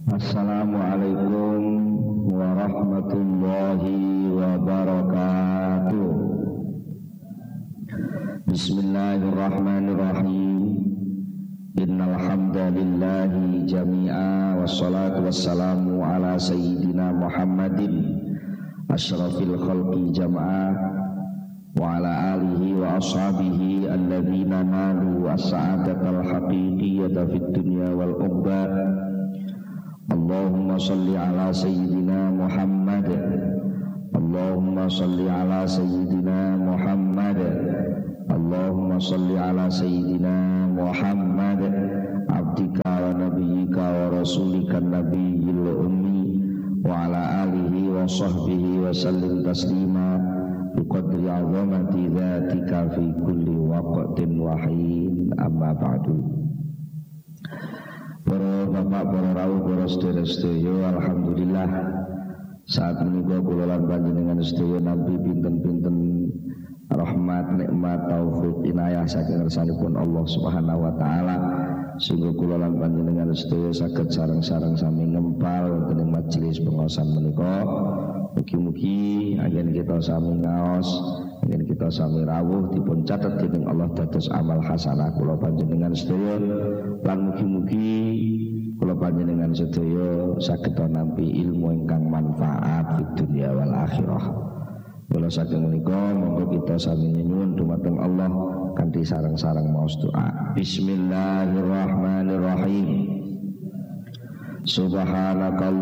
Assalamualaikum warahmatullahi wabarakatuh. Bismillahirrahmanirrahim. Innal hamdalillahi jami'a wassalatu wassalamu ala sayyidina Muhammadin asyrafil khalqi jama'a wa ala alihi wa ashabihi alladzina nalu as-sa'adatal haqiqiyyata fid dunya wal ukhra. Allahumma salli ala sayyidina Muhammad. Allahumma salli ala sayyidina Muhammad. Allahumma salli ala sayyidina Muhammad abdika wa nabiyyika wa rasulika nabiyil ummi wa ala alihi wa sahbihi wa sallim taslima biqadri azamati dzatika fi kulli waqtin wa hin, amma ba'du. Para bapak, para rawuh, para sedherek-sedherek, alhamdulillah saat menika kula lan panjenengan sedaya nampi pinten-pinten rahmat, nikmat, taufik, inayah saking ngarsanipun Allah Subhanahu wa taala sehingga kula lan panjenengan sedaya saged sareng-sareng sami ngempal wonten ing majelis pengaosan menika. Mugi-mugi anggen kita sami ngaos, anggen kita sami rawuh dipun catet dening Allah dados amal hasanah kula panjenengan sedaya, lan mugi-mugi kula panjenengan sedaya saged nampi ilmu ingkang manfaat fid dunya wal akhirah. Kula saking menika monggo kita sami nyuwun dumateng Allah kanthi sareng-sareng maos doa. Bismillahirrahmanirrahim. Subhanallah.